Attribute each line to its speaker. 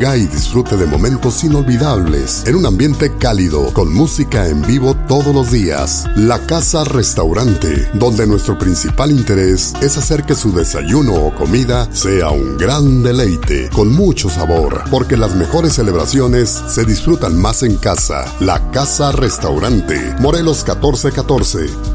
Speaker 1: Venga y disfrute de momentos inolvidables en un ambiente cálido, con música en vivo todos los días. La Casa Restaurante, donde nuestro principal interés es hacer que su desayuno o comida sea un gran deleite, con mucho sabor, porque las mejores celebraciones se disfrutan más en casa. La Casa Restaurante, Morelos 1414,